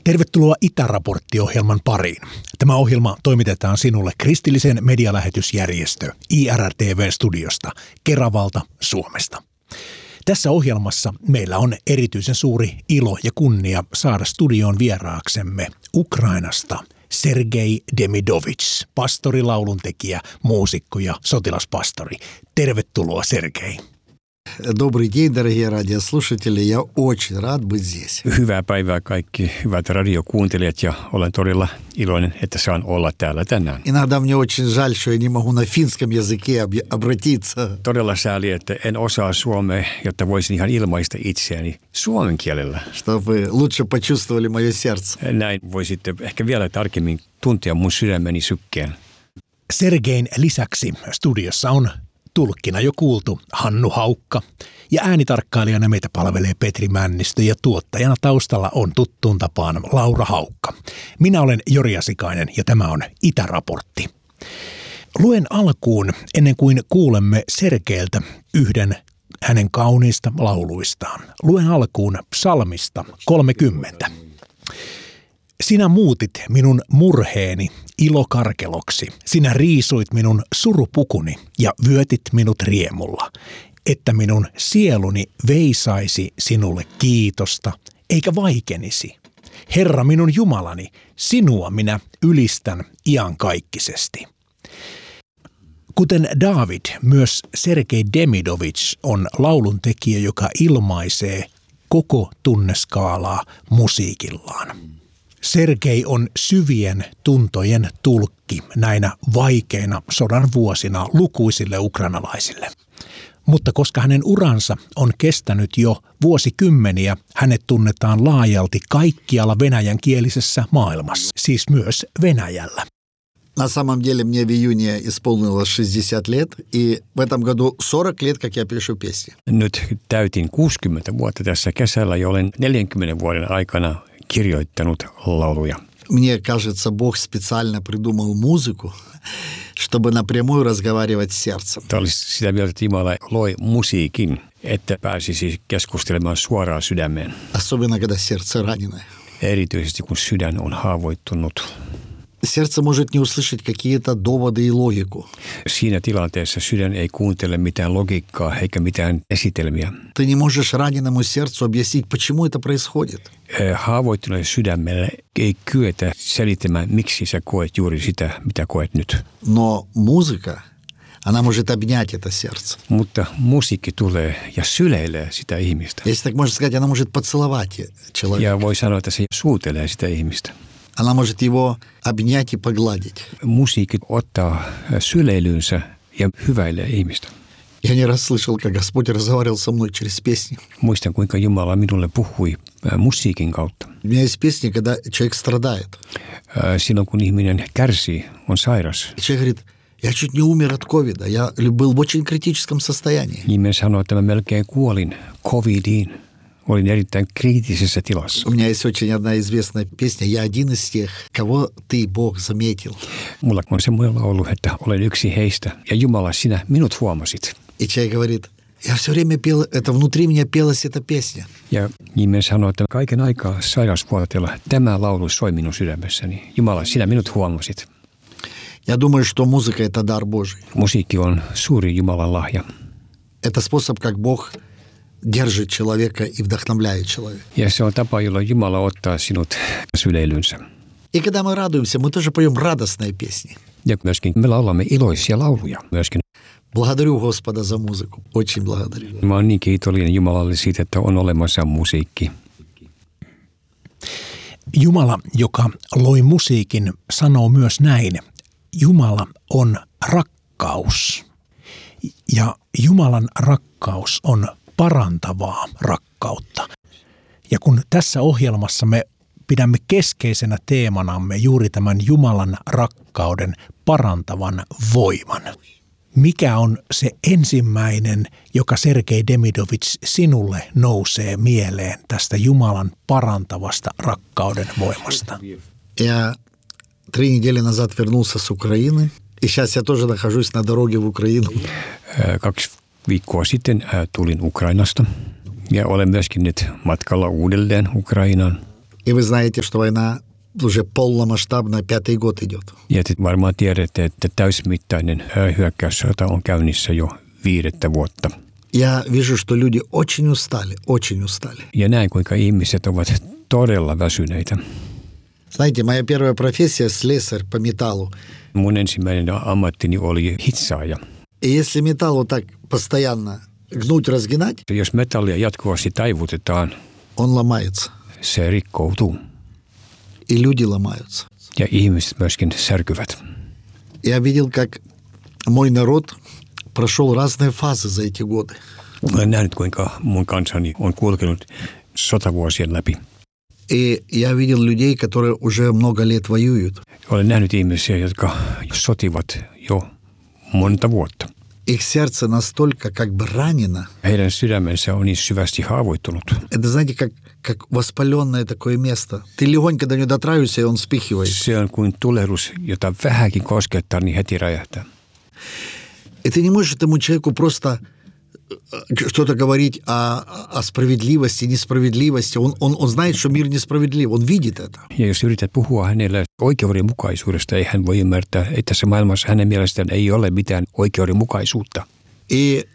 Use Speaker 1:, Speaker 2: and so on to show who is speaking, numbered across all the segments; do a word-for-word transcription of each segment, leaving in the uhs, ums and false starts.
Speaker 1: Tervetuloa Itäraportti-ohjelman pariin. Tämä ohjelma toimitetaan sinulle kristillisen medialähetysjärjestö I R R T V-studiosta Keravalta, Suomesta. Tässä ohjelmassa meillä on erityisen suuri ilo ja kunnia saada studioon vieraaksemme Ukrainasta Sergei Demidovits, pastori, lauluntekijä, muusikko ja sotilaspastori. Tervetuloa, Sergei.
Speaker 2: Добрый день, дорогие радиослушатели. Я очень рад быть здесь.
Speaker 3: Hyvää päivää kaikki hyvät radiokuuntelijat ja olen todella iloinen, että saan olla täällä tänään.
Speaker 2: Иногда мне очень жаль, что я не могу на финском языке обратиться.
Speaker 3: Todella sääli, että en osaa suomea, jotta voisin ihan ilmaista itseäni suomen kielellä.
Speaker 2: Чтобы лучше почувствовали мое сердце.
Speaker 3: Näin voisitte ehkä vielä tarkemmin tuntea mun sydämeni sykkeen.
Speaker 1: Sergein lisäksi studiossa on tulkkina jo kuultu Hannu Haukka ja äänitarkkailijana meitä palvelee Petri Männistö ja tuottajana taustalla on tuttuun tapaan Laura Haukka. Minä olen Jori Asikainen ja tämä on Itäraportti. Luen alkuun, ennen kuin kuulemme Sergeiltä yhden hänen kauniista lauluistaan. Luen alkuun psalmista kolmekymmentä. Sinä muutit minun murheeni ilokarkeloksi. Sinä riisuit minun surupukuni ja vyötit minut riemulla, että minun sieluni veisaisi sinulle kiitosta, eikä vaikenisi. Herra minun Jumalani, sinua minä ylistän iankaikkisesti. Kuten David, myös Sergei Demidovits on lauluntekijä, joka ilmaisee koko tunneskaalaa musiikillaan. Sergei on syvien tuntojen tulkki näinä vaikeina sodan vuosina lukuisille ukrainalaisille. Mutta koska hänen uransa on kestänyt jo vuosikymmeniä, hänet tunnetaan laajalti kaikkialla venäjänkielisessä maailmassa, siis myös Venäjällä.
Speaker 2: На самом деле мне в июне исполнилось шестьдесят лет, и в этом году сорок лет, как я пишу песни.
Speaker 3: Nyt täytin kuusikymmentä vuotta tässä kesällä ja olen neljänkymmenen vuoden aikana kirjoittanut lauluja.
Speaker 2: Мне кажется, Бог специально придумал музыку, чтобы напрямую разговаривать с сердцем.
Speaker 3: Tämä olisi sitä mieltä, että Jumala loi musiikin, että pääsisi keskustelemaan suoraan sydämeen.
Speaker 2: Особенно, когда сердце раненое.
Speaker 3: Erityisesti kun sydän on haavoittunut.
Speaker 2: Сердце может не услышать какие-то доводы и логику.
Speaker 3: Siinä tilanteessa sydän ei kuuntele mitään logiikkaa eikä mitään esitelmiä.
Speaker 2: Ты не можешь раненому сердцу объяснить, почему это происходит.
Speaker 3: Haavoittuneelle sydämelle ei kyetä selittämään, miksi sä koet juuri sitä, mitä koet nyt.
Speaker 2: Но музыка, она может обнять это сердце.
Speaker 3: Mutta musiikki tulee ja syleilee sitä ihmistä.
Speaker 2: Если так можно сказать, она может поцеловать человека.
Speaker 3: Ja voi sanoa, että se suutelee sitä ihmistä.
Speaker 2: Она может его обнять и погладить.
Speaker 3: Musiikki ottaa syleilynsä ja hyväilee ihmistä.
Speaker 2: Я не раз слышал, как Господь разговаривал со мной через песни.
Speaker 3: Muistan, kuinka Jumala minulle puhui musiikin kautta.
Speaker 2: У меня есть песни, когда человек страдает.
Speaker 3: Silloin, kun ihminen kärsii, on sairas.
Speaker 2: Человек говорит, я чуть не умер от ковида, я был в очень критическом состоянии.
Speaker 3: Ihminen sanoo, että mä melkein kuolin covidiin. Olin erittäin kriittisessä tilassa.
Speaker 2: У меня есть очень одна известная песня «Я один из тех, кого ты, Бог, заметил».
Speaker 3: Mulla on semmoinen laulu, että olen yksi heistä ja Jumala, sinä minut huomasit.
Speaker 2: И человек говорит, я все время пел, это внутри меня пелась эта песня.
Speaker 3: Ja ihminen sanoo, että kaiken aikaa sairausvuorotella tämä laulu soi minun sydämessäni. Jumala, sinä minut huomasit.
Speaker 2: Я думаю, что музыка – это дар Божий.
Speaker 3: Musiikki on suuri Jumalan lahja.
Speaker 2: Это способ, как Бог держит человека и вдохновляет человека.
Speaker 3: Ja se on tapa, jolla Jumala ottaa sinut syleilynsä.
Speaker 2: И когда мы радуемся, мы тоже поем радостные песни.
Speaker 3: Ja myöskin me laulamme iloisia lauluja myöskin.
Speaker 2: Благодарю Господа за музыку. Очень благодарю.
Speaker 3: Mä oon niin kiitollinen Jumalalle siitä, että on olemassa musiikki.
Speaker 1: Jumala, joka loi musiikin, sanoo myös näin. Jumala on rakkaus. Ja Jumalan rakkaus on parantavaa rakkautta. Ja kun tässä ohjelmassa me pidämme keskeisenä teemanamme juuri tämän Jumalan rakkauden parantavan voiman. Mikä on se ensimmäinen, joka Sergei Demidovits sinulle nousee mieleen tästä Jumalan parantavasta rakkauden voimasta?
Speaker 2: Я три недели назад вернулся с Украины, и сейчас я тоже нахожусь на дороге в Украину.
Speaker 3: Kaksi viikkoa sitten tulin Ukrainasta ja olen myöskin nyt matkalla uudelleen Ukrainaan.
Speaker 2: И вы знаете, что война уже полномасштабно пятый год идет.
Speaker 3: Ja te varmaan tiedätte, että täysmittainen hyökkäyssota on käynnissä jo viidettä vuotta.
Speaker 2: Я вижу, что люди очень устали, очень устали.
Speaker 3: Ja näen, kuinka ihmiset ovat todella väsyneitä.
Speaker 2: Знаете, моя первая профессия – слесарь по металлу.
Speaker 3: Mun ensimmäinen ammattini oli hitsaaja.
Speaker 2: И если металл вот так постоянно гнуть, разгинать,
Speaker 3: Jos metallia jatkuvasti taivutetaan,
Speaker 2: он ломается.
Speaker 3: se rikkoutuu.
Speaker 2: И люди ломаются.
Speaker 3: Ja ihmiset myöskin särkyvät.
Speaker 2: Я видел, как мой народ прошел разные фазы за эти годы.
Speaker 3: Olen nähnyt, kuinka mun kansani on kulkenut sotavuosien läpi.
Speaker 2: И я видел людей, которые уже много лет воюют.
Speaker 3: Olen nähnyt ihmisiä, jotka sotivat jo monta vuotta.
Speaker 2: Их сердце настолько как бы ранено.
Speaker 3: Heidän sydämensä on niin syvästi haavoittunut.
Speaker 2: Это, знаете, как, как воспаленное такое место. Ты легонько до него дотравишься, и он вспыхивает.
Speaker 3: Se on kuin tulehdus, jota vähänkin koskettaa, niin heti räjähtää.
Speaker 2: И ты не можешь этому человеку просто что-то говорить о, о справедливости, несправедливости. Он, он, он знает, что мир несправедлив. Он видит это.
Speaker 3: Ja jos yrität puhua hänelle oikeudenmukaisuudesta, ei hän voi ymmärtää, että tässä maailmassa hänen mielestään ei ole mitään oikeudenmukaisuutta.
Speaker 2: И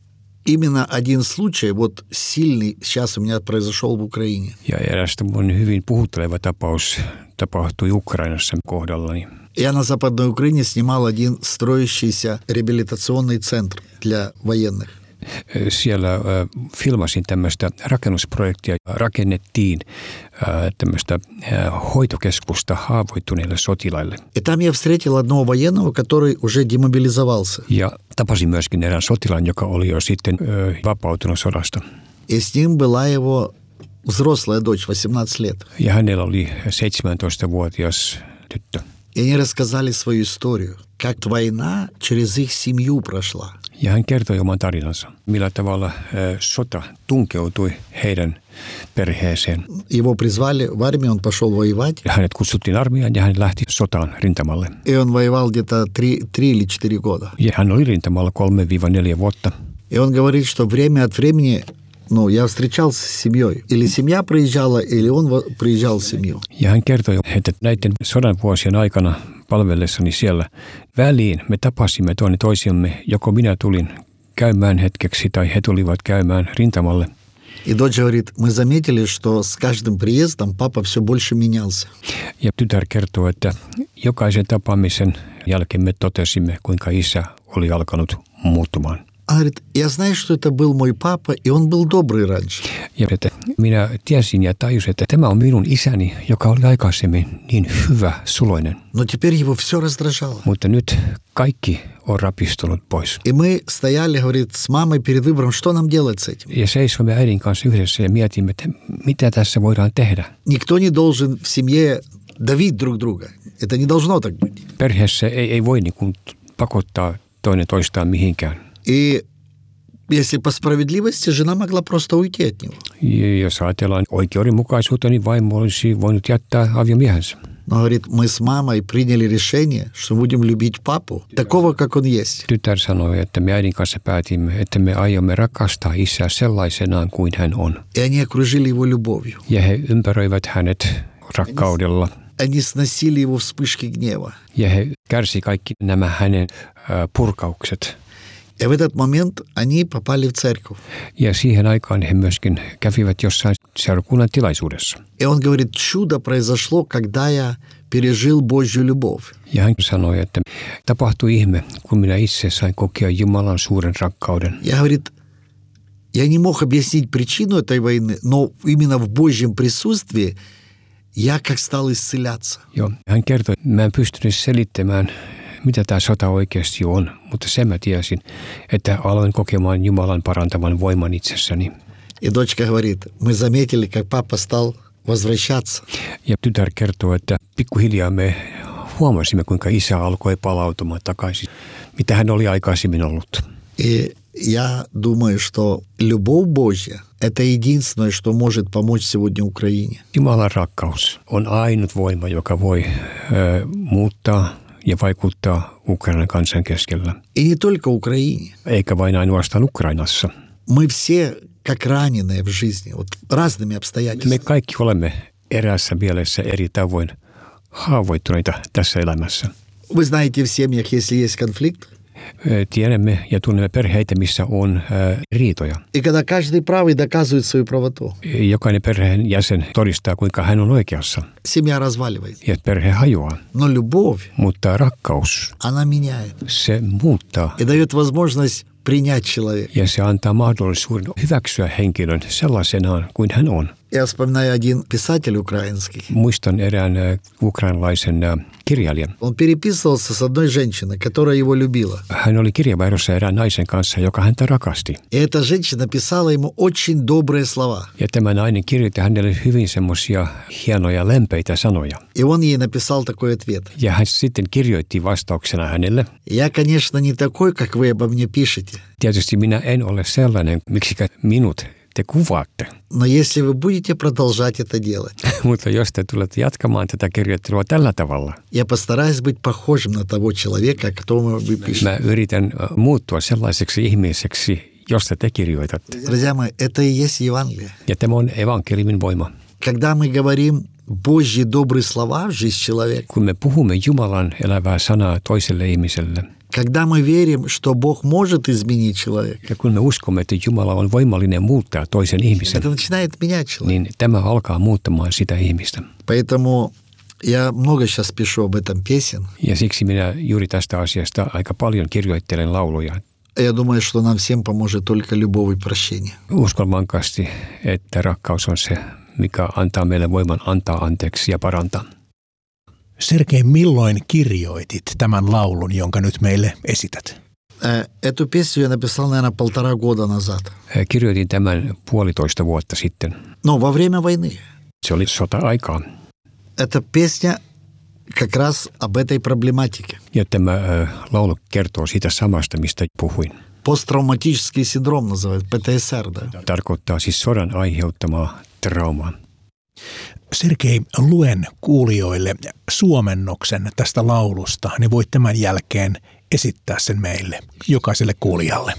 Speaker 2: именно один случай, вот сильный, сейчас у меня произошел в Украине.
Speaker 3: Ja erästä mun hyvin puhutteleva tapaus tapahtui Ukrainassa kohdallani.
Speaker 2: Я на Западной Украине снимал один строящийся реабилитационный центр для военных.
Speaker 3: Siellä äh, filmasin tämmöistä rakennusprojektia. Rakennettiin äh, tämmöistä äh, hoitokeskusta haavoittuneille sotilaille.
Speaker 2: И там я встретил одного военного, который уже демобилизовался.
Speaker 3: Ja tapasin myöskin erään sotilaan, joka oli jo sitten äh, vapautunut sodasta.
Speaker 2: И с ним была его взрослая дочь, восемнадцать лет.
Speaker 3: Ja hänellä oli seitsemäntoistavuotias tyttö.
Speaker 2: И они рассказали свою историю, как война через их семью прошла.
Speaker 3: Ja hän kertoi oman tarinansa, millä tavalla äh, sota tunkeutui heidän perheeseen.
Speaker 2: Его призвали в армию, он пошел воевать.
Speaker 3: Ja hänet kutsuttiin armeijaan ja hän lähti sotaan rintamalle.
Speaker 2: И он воевал где-то три, три или четыре года.
Speaker 3: Ja hän oli rintamalla kolme neljä vuotta.
Speaker 2: И он говорит, что время от времени, ну, я встречался с семьей. Или семья приезжала, или он приезжал в семью.
Speaker 3: Ja hän kertoi, että näiden sodan vuosien aikana palvellessani siellä väliin me tapasimme toinen toisiamme, joko minä tulin käymään hetkeksi tai he tulivat käymään rintamalle.
Speaker 2: И дочь говорит, мы заметили, что с каждым приездом папа все больше менялся.
Speaker 3: Ja tytär kertoo, että jokaisen tapaamisen jälkeen me totesimme, kuinka isä oli alkanut muuttumaan.
Speaker 2: Она говорит, я знаю, что это был мой папа, и он был добрый раньше.
Speaker 3: Ja että minä tiesin ja tajusin, että tämä on minun isäni, joka oli aikaisemmin niin hyvä, suloinen.
Speaker 2: Но теперь его все раздражало.
Speaker 3: Mutta nyt kaikki on rapistunut pois.
Speaker 2: И мы стояли, говорит, с мамой перед выбором, что нам делать с этим.
Speaker 3: Ja seisomme äidin kanssa yhdessä ja mietimme, että mitä tässä voidaan tehdä.
Speaker 2: Никто не должен в семье давить друг друга. Это не должно так быть.
Speaker 3: Perheessä ei, ei voi niin kuin pakottaa toinen toistaan mihinkään.
Speaker 2: И если по справедливости, жена могла просто уйти от него.
Speaker 3: Ja jos ajatellaan oikeudenmukaisuutta, niin vaimo olisi voinut jättää aviomiehensä.
Speaker 2: Но, говорит, мы с мамой приняли решение, что будем любить папу, такого, как он есть.
Speaker 3: Tytär sanoi, että me äidin kanssa päätimme, että me aiomme rakastaa isää sellaisenaan kuin hän on.
Speaker 2: И они окружили его любовью.
Speaker 3: Ja he ympäröivät hänet rakkaudella.
Speaker 2: Они сносили его вспышки гнева.
Speaker 3: Ja he kärsi kaikki nämä hänen äh, purkaukset.
Speaker 2: И в этот момент они попали в церковь.
Speaker 3: Ja siihen aikaan he myöskin kävivät jossain seurakunnan tilaisuudessa.
Speaker 2: И он говорит, чудо произошло, когда я пережил Божью любовь.
Speaker 3: Ja hän sanoi, että tapahtui ihme, kun minä itse sain kokea Jumalan suuren rakkauden.
Speaker 2: Я, говорит, я не мог объяснить причину этой войны, но именно в Божьем присутствии я как стал исцеляться.
Speaker 3: Joo, hän kertoi, että mä en pystynyt selittämään, mitä tämä sota oikeasti on, mutta sen mä tiesin, että aloin kokemaan Jumalan parantavan voiman itsessäni.
Speaker 2: И дочка говорит, мы заметили, как папа стал возвращаться.
Speaker 3: Ja tytär kertoo, että pikkuhiljaa me huomasimme, kuinka isä alkoi palautumaan takaisin, mitä hän oli aikaisemmin ollut.
Speaker 2: И я думаю, что любовь Божья – это единственное, что может помочь сегодня Украине.
Speaker 3: Jumalan rakkaus on ainut voima, joka voi ö, muuttaa ja vaikuttaa Ukrainan kansan keskellä.
Speaker 2: И не только Украине.
Speaker 3: Eikä vain ainoastaan Ukrainassa.
Speaker 2: Мы все как раненые в жизни, вот разными
Speaker 3: Me
Speaker 2: обстоятельствами.
Speaker 3: kaikki olemme eräässä mielessä eri tavoin haavoittuneita tässä elämässä.
Speaker 2: Вы знаете, в семьях, если есть конфликт,
Speaker 3: Tiedämme ja tunnemme perheitä, missä on ää, riitoja.
Speaker 2: и когда каждый правый доказывает свою правоту,
Speaker 3: Jokainen perheen jäsen todistaa, kuinka hän on oikeassa.
Speaker 2: семья разваливается.
Speaker 3: Ja perhe hajoaa.
Speaker 2: Но любовь,
Speaker 3: Mutta rakkaus,
Speaker 2: она меняет
Speaker 3: se muuttaa.
Speaker 2: и дает возможность принять человека.
Speaker 3: Ja se antaa mahdollisuuden hyväksyä henkilön sellaisenaan kuin hän on.
Speaker 2: Я вспоминаю один писатель украинский.
Speaker 3: Muistan erään ää, ukrainalaisen ää, kirjailijan.
Speaker 2: Он переписывался с одной женщиной, которая его любила.
Speaker 3: Hän oli kirjavaihdossa erään naisen kanssa, joka häntä rakasti.
Speaker 2: И эта женщина писала ему очень добрые слова.
Speaker 3: Ja tämä nainen kirjoitti hänelle hyvin semmoisia hienoja, lempeitä sanoja.
Speaker 2: И он ей написал такой ответ.
Speaker 3: Ja hän sitten kirjoitti vastauksena hänelle.
Speaker 2: Я, конечно, не такой, как вы обо мне пишете.
Speaker 3: Tietysti minä en ole sellainen, miksikä minut te kuvaatte.
Speaker 2: Но если вы будете продолжать это делать,
Speaker 3: Mutta jos te tulette jatkamaan tätä kirjoittelua tällä tavalla,
Speaker 2: я постараюсь быть похожим на того человека, которому вы пишете.
Speaker 3: mä yritän muuttua sellaiseksi ihmiseksi, josta te kirjoitatte.
Speaker 2: Друзья мои, это и есть Евангелие.
Speaker 3: Ja tämä on evankeliumin voima.
Speaker 2: Когда мы говорим Божьи добрые слова в жизнь человека,
Speaker 3: Kun me puhumme Jumalan elävää sanaa toiselle ihmiselle,
Speaker 2: когда мы верим, что Бог может изменить человека,
Speaker 3: ja kun me uskomme, että Jumala on voimallinen muuttaa toisen ihmisen,
Speaker 2: это начинает менять человека.
Speaker 3: niin tämä alkaa muuttamaan sitä ihmistä.
Speaker 2: Поэтому я много сейчас пишу об этом песен.
Speaker 3: Ja siksi minä juuri tästä asiasta aika paljon kirjoittelen lauluja.
Speaker 2: Я думаю, что нам всем поможет только любовь и прощение.
Speaker 3: Uskon vankasti, että rakkaus on se, mikä antaa meille voiman antaa anteeksi ja parantaa.
Speaker 1: Sergei, milloin kirjoitit tämän laulun, jonka nyt meille esität?
Speaker 2: Э, Эту песню я написал, наверное, полтора года назад.
Speaker 3: Kirjoitin tämän puolitoista vuotta sitten.
Speaker 2: Но во время войны.
Speaker 3: Se oli sota-aikaa.
Speaker 2: Эта песня как раз об этой проблематике.
Speaker 3: Ja tämä äh, laulu kertoo siitä samasta, mistä puhuin.
Speaker 2: Посттравматический синдром называют, P T S R, да?
Speaker 3: Tarkoittaa siis sodan aiheuttamaa traumaa.
Speaker 1: Sergei, luen kuulijoille suomennoksen tästä laulusta, niin voit tämän jälkeen esittää sen meille, jokaiselle kuulijalle.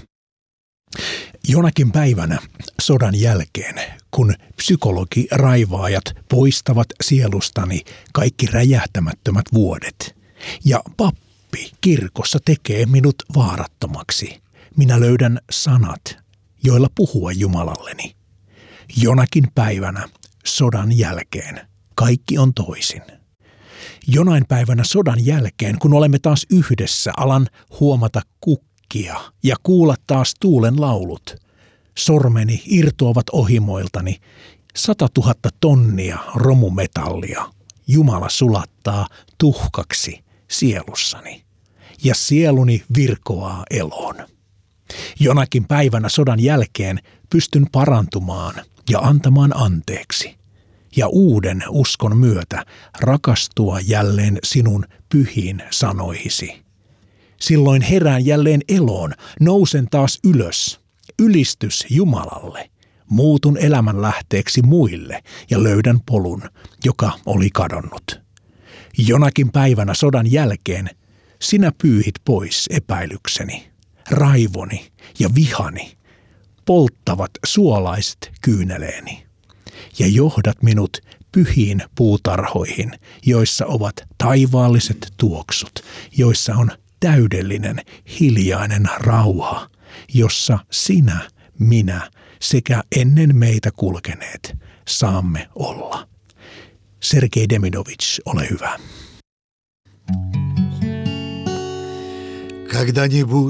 Speaker 1: Jonakin päivänä sodan jälkeen, kun psykologi-raivaajat poistavat sielustani kaikki räjähtämättömät vuodet ja pappi kirkossa tekee minut vaarattomaksi, minä löydän sanat, joilla puhua Jumalalleni. Jonakin päivänä sodan jälkeen kaikki on toisin. Jonain päivänä sodan jälkeen, kun olemme taas yhdessä, alan huomata kukkia ja kuulla taas tuulen laulut. Sormeni irtoavat ohimoiltani, sata tuhatta tonnia romumetallia. Jumala sulattaa tuhkaksi sielussani ja sieluni virkoaa eloon. Jonakin päivänä sodan jälkeen pystyn parantumaan ja antamaan anteeksi ja uuden uskon myötä rakastua jälleen sinun pyhiin sanoihisi. Silloin herään jälleen eloon, nousen taas ylös, ylistys Jumalalle, muutun elämänlähteeksi muille ja löydän polun, joka oli kadonnut. Jonakin päivänä sodan jälkeen sinä pyyhit pois epäilykseni, raivoni ja vihani, polttavat suolaiset kyyneleeni ja johdat minut pyhiin puutarhoihin, joissa ovat taivaalliset tuoksut, joissa on täydellinen hiljainen rauha, jossa sinä, minä sekä ennen meitä kulkeneet saamme olla. Sergei Demidovich, ole hyvä.
Speaker 2: Когда-нибудь